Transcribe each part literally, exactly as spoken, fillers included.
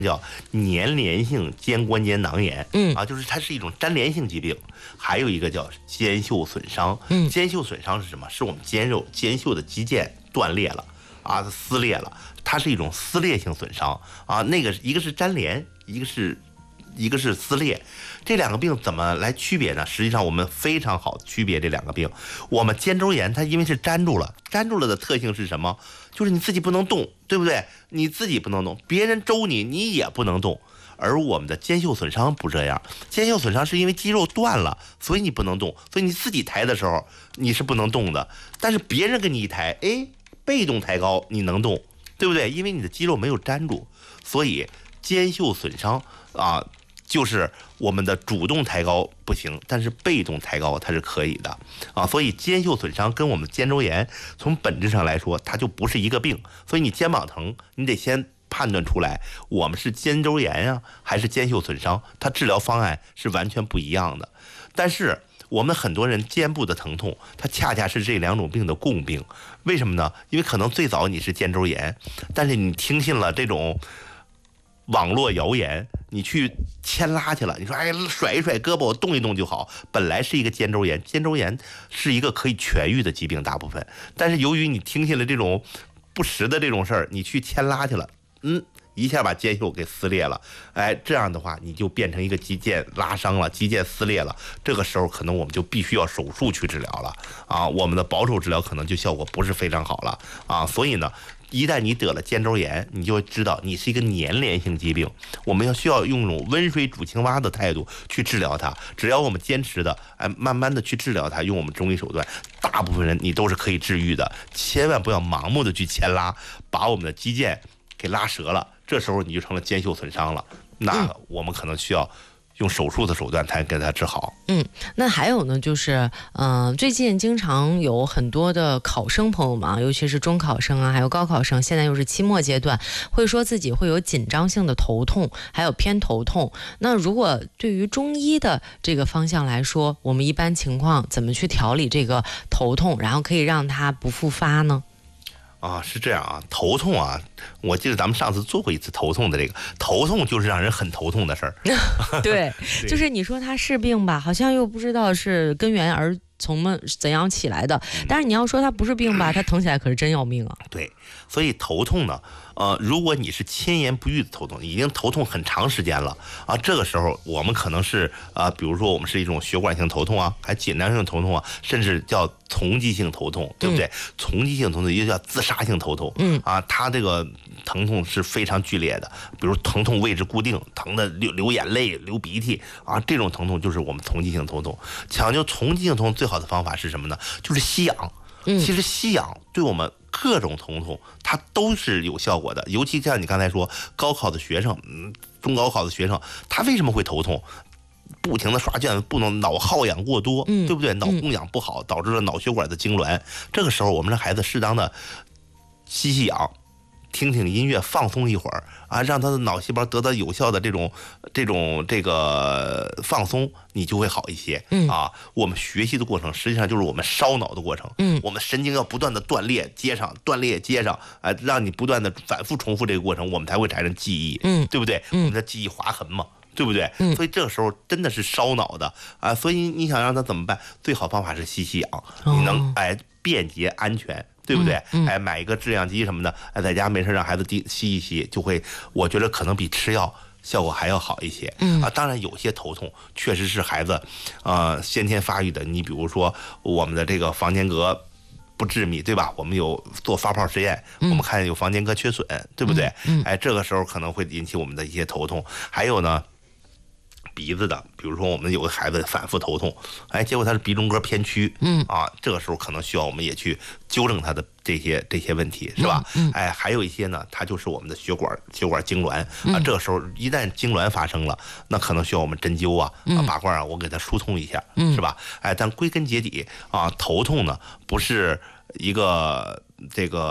叫粘连性肩关节囊炎， 嗯啊，就是它是一种粘连性疾病。还有一个叫肩袖损伤， 嗯肩袖损伤是什么？是我们肩肉肩袖的肌腱断裂了啊，撕裂了，它是一种撕裂性损伤啊。那个一个是粘连，一个是一个是撕裂，这两个病怎么来区别呢？实际上我们非常好区别这两个病。我们肩周炎它因为是粘住了，粘住了的特性是什么？就是你自己不能动，对不对？你自己不能动，别人周你，你也不能动。而我们的肩袖损伤不这样，肩袖损伤是因为肌肉断了，所以你不能动，所以你自己抬的时候你是不能动的。但是别人给你一抬，哎，被动抬高你能动，对不对？因为你的肌肉没有粘住，所以肩袖损伤啊，就是我们的主动抬高不行，但是被动抬高它是可以的啊。所以肩袖损伤跟我们肩周炎从本质上来说，它就不是一个病。所以你肩膀疼，你得先判断出来我们是肩周炎呀、啊、还是肩袖损伤，它治疗方案是完全不一样的。但是我们很多人肩部的疼痛，它恰恰是这两种病的共病。为什么呢？因为可能最早你是肩周炎，但是你听信了这种网络谣言，你去牵拉去了，你说哎，甩一甩胳膊，我动一动就好。本来是一个肩周炎，肩周炎是一个可以痊愈的疾病，大部分。但是由于你听信了这种不实的这种事儿，你去牵拉去了，嗯，一下把肩袖给撕裂了，哎，这样的话你就变成一个肌腱拉伤了，肌腱撕裂了。这个时候可能我们就必须要手术去治疗了啊，我们的保守治疗可能就效果不是非常好了啊。所以呢，一旦你得了肩周炎，你就会知道你是一个粘连性疾病，我们要需要用一种温水煮青蛙的态度去治疗它。只要我们坚持的，哎，慢慢的去治疗它，用我们中医手段，大部分人你都是可以治愈的。千万不要盲目的去牵拉，把我们的肌腱给拉折了，这时候你就成了肩袖损伤了，那我们可能需要用手术的手段才给它治好。 嗯，那还有呢，就是嗯、呃，最近经常有很多的考生朋友嘛，尤其是中考生啊，还有高考生，现在又是期末阶段，会说自己会有紧张性的头痛，还有偏头痛。那如果对于中医的这个方向来说，我们一般情况怎么去调理这个头痛，然后可以让它不复发呢？ 啊，是这样啊，头痛啊，我记得咱们上次做过一次头痛的这个，头痛就是让人很头痛的事儿。 对，就是你说它是病吧，好像又不知道是根源而从怎样起来的，但是你要说它不是病吧，它疼起来可是真要命啊。 对，所以头痛呢，呃，如果你是千言不愈的头痛，已经头痛很长时间了啊，这个时候我们可能是啊、呃，比如说我们是一种血管性头痛啊，还紧张性头痛啊，甚至叫丛集性头痛，对不对？嗯、丛集性头痛也叫自杀性头痛，嗯啊，它这个疼痛是非常剧烈的，比如疼痛位置固定，疼的流流眼泪、流鼻涕啊，这种疼痛就是我们丛集性头痛。抢救丛集性头痛最好的方法是什么呢？就是吸氧。其实吸氧对我们各种疼痛它都是有效果的，尤其像你刚才说高考的学生，嗯，中高考的学生，他为什么会头痛？不停的刷卷子，不能脑耗氧过多，嗯、对不对？脑供氧不好，导致了脑血管的痉挛。这个时候，我们让孩子适当的吸吸氧，听听音乐，放松一会儿啊，让他的脑细胞得到有效的这种、这种、这个放松，你就会好一些。嗯啊，我们学习的过程实际上就是我们烧脑的过程。嗯，我们神经要不断的断裂接上，断裂接上，啊，让你不断的反复重复这个过程，我们才会产生记忆。嗯，对不对？我们的记忆划痕嘛。对不对？嗯，所以这个时候真的是烧脑的啊！所以你想让他怎么办？最好方法是吸吸氧，你能哎便捷安全，对不对？嗯嗯、哎，买一个制氧机什么的，哎，在家没事让孩子吸一吸，就会，我觉得可能比吃药效果还要好一些。嗯啊，当然有些头痛确实是孩子呃先天发育的，你比如说我们的这个房间隔不致密，对吧？我们有做发泡实验，我们看有房间隔缺损，对不对？嗯，哎，这个时候可能会引起我们的一些头痛，还有呢。鼻子的，比如说我们有个孩子反复头痛，哎，结果他是鼻中隔偏曲，嗯啊，这个时候可能需要我们也去纠正他的这些这些问题，是吧？嗯，哎，还有一些呢，它就是我们的血管血管痉挛啊，这个时候一旦痉挛发生了，那可能需要我们针灸啊、啊拔罐啊，我给它疏通一下，是吧？哎，但归根结底啊，头痛呢不是一个这个。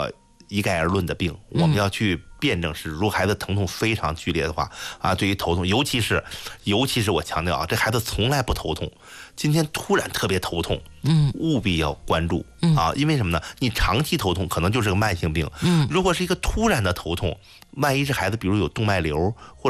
一概而论的病，我们要去辩证是，如果孩子疼痛非常剧烈的话啊，对于头痛，尤其是尤其是我强调啊，这孩子从来不头痛，今天突然特别头痛， 嗯， 务必要关注啊，因为什么呢？你长期头痛可能就是个慢性病， 嗯， 如果是一个突然的头痛，万一这孩子比如有动脉瘤或